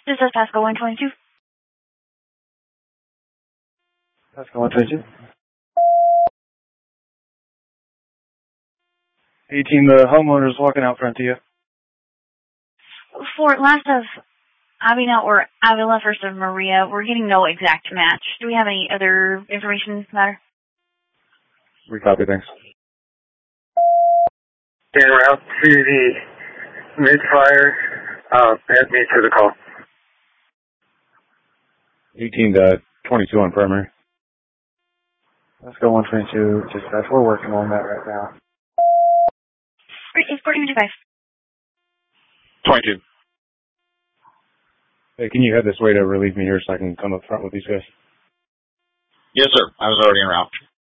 This is Pasco 122. Pasco 122. 18, the homeowner's walking out front to you. Fort, last of Avila or Avila, first of Maria, we're getting no exact match. Do we have any other information in this matter? We copy, thanks. En route to the mid-fire, add me to the call. 18 to 22 on primary. Let's go 122, dispatch. We're working on that right now. 1425. 22. Hey, can you head this way to relieve me here so I can come up front with these guys? Yes, sir. I was already en route.